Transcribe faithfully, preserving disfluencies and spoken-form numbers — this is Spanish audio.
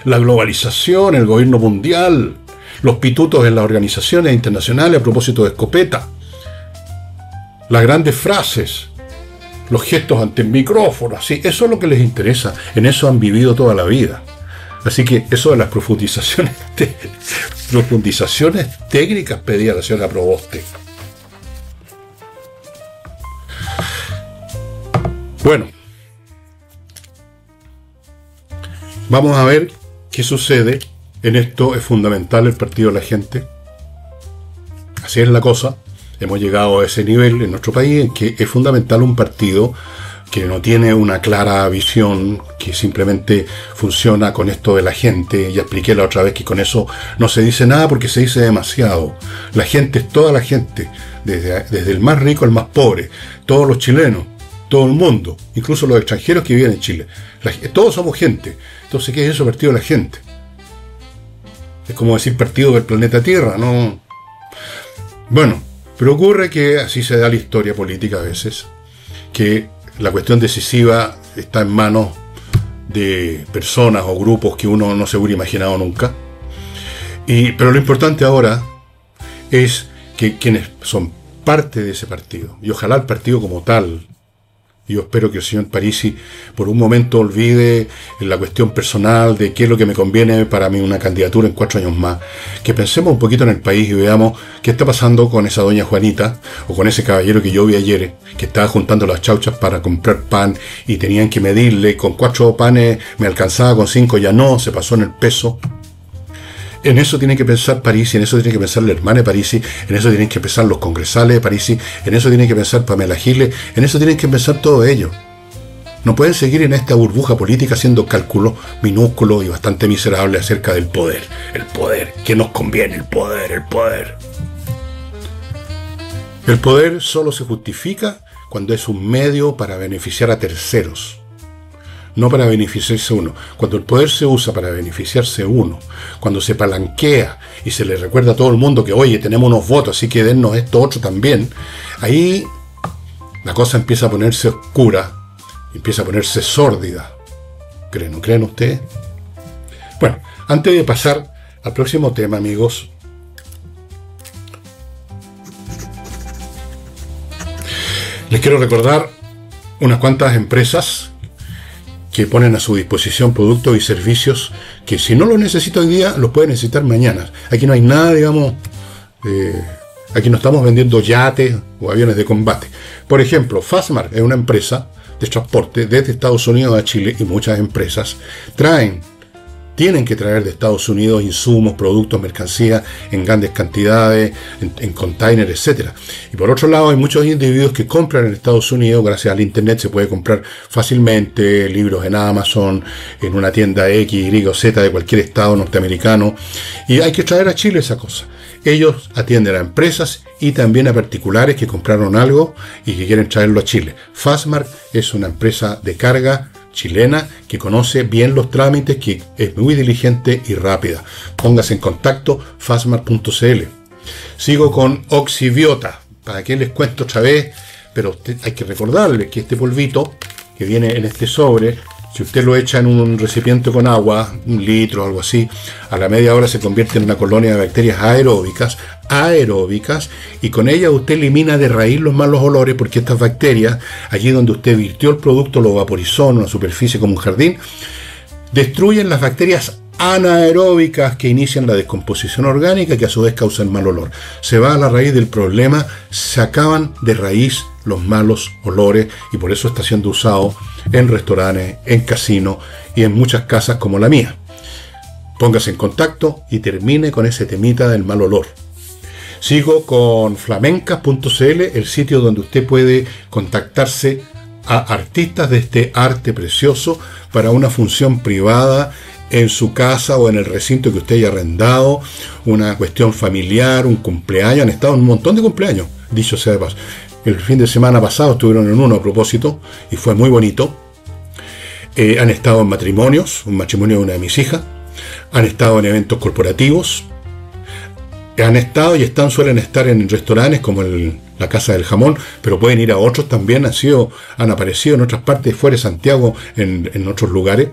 la globalización, el gobierno mundial, los pitutos en las organizaciones internacionales a propósito de escopeta, las grandes frases, los gestos ante el micrófono, así, eso es lo que les interesa, en eso han vivido toda la vida. Así que eso de las profundizaciones, te, profundizaciones técnicas pedía la señora Proboste. Bueno, vamos a ver qué sucede. En esto es fundamental el partido de la gente. Así es la cosa. Hemos llegado a ese nivel en nuestro país en que es fundamental un partido que no tiene una clara visión, que simplemente funciona con esto de la gente. Ya expliqué la otra vez que con eso no se dice nada porque se dice demasiado. La gente es toda la gente, desde, desde el más rico al más pobre, todos los chilenos, todo el mundo, incluso los extranjeros que viven en Chile. La, todos somos gente. Entonces, ¿qué es eso, partido de la gente? Es como decir partido del planeta Tierra, ¿no? Bueno, pero ocurre que así se da la historia política a veces, que la cuestión decisiva está en manos de personas o grupos que uno no se hubiera imaginado nunca. Y, pero lo importante ahora es que quienes son parte de ese partido, y ojalá el partido como tal, yo espero que el señor Parisi por un momento olvide la cuestión personal de qué es lo que me conviene para mí una candidatura en cuatro años más. Que pensemos un poquito en el país y veamos qué está pasando con esa doña Juanita o con ese caballero que yo vi ayer, que estaba juntando las chauchas para comprar pan y tenían que medirle, con cuatro panes me alcanzaba, con cinco ya no, se pasó en el peso. En eso tiene que pensar Parisi, en eso tiene que pensar la hermana de Parisi, en eso tienen que pensar los congresales de Parisi, en eso tienen que pensar Pamela Giles, en eso tienen que pensar todos ellos. No pueden seguir en esta burbuja política haciendo cálculos minúsculos y bastante miserables acerca del poder. El poder, ¿qué nos conviene? El poder, el poder. El poder solo se justifica cuando es un medio para beneficiar a terceros, no para beneficiarse uno. Cuando el poder se usa para beneficiarse uno, cuando se palanquea y se le recuerda a todo el mundo que, oye, tenemos unos votos, así que dennos esto otro también, ahí la cosa empieza a ponerse oscura, empieza a ponerse sórdida. ¿Creen, no creen ustedes? Bueno, antes de pasar al próximo tema, amigos, les quiero recordar unas cuantas empresas que ponen a su disposición productos y servicios que si no los necesito hoy día, los puede necesitar mañana. Aquí no hay nada, digamos, eh, aquí no estamos vendiendo yates o aviones de combate. Por ejemplo, Fastmark es una empresa de transporte desde Estados Unidos a Chile y muchas empresas traen, tienen que traer de Estados Unidos insumos, productos, mercancías en grandes cantidades, en, en containers, etcétera. Y por otro lado, hay muchos individuos que compran en Estados Unidos, gracias al internet se puede comprar fácilmente libros en Amazon, en una tienda X, Y o Z de cualquier estado norteamericano, y hay que traer a Chile esa cosa. Ellos atienden a empresas y también a particulares que compraron algo y que quieren traerlo a Chile. Fastmark es una empresa de carga chilena que conoce bien los trámites, que es muy diligente y rápida. Póngase en contacto, fastmark punto c l. Sigo con Oxibiota. ¿Para qué les cuento otra vez? Pero usted, hay que recordarles que este polvito que viene en este sobre, si usted lo echa en un recipiente con agua, un litro o algo así, a la media hora se convierte en una colonia de bacterias aeróbicas, aeróbicas, y con ella usted elimina de raíz los malos olores, porque estas bacterias, allí donde usted virtió el producto, lo vaporizó en una superficie como un jardín, destruyen las bacterias anaeróbicas que inician la descomposición orgánica, que a su vez causa el mal olor. Se va a la raíz del problema, se acaban de raíz los malos olores, y por eso está siendo usado en restaurantes, en casinos y en muchas casas como la mía. Póngase en contacto y termine con ese temita del mal olor. Sigo con flamencas punto c l, el sitio donde usted puede contactarse a artistas de este arte precioso para una función privada en su casa o en el recinto que usted haya arrendado, una cuestión familiar, un cumpleaños. Han estado en un montón de cumpleaños, dicho sea de paso. El fin de semana pasado estuvieron en uno a propósito y fue muy bonito. Eh, han estado en matrimonios, un matrimonio de una de mis hijas. Han estado en eventos corporativos. Han estado y están, suelen estar en restaurantes como el, la Casa del Jamón, pero pueden ir a otros también. Han sido, han aparecido en otras partes fuera de Santiago, en, en otros lugares.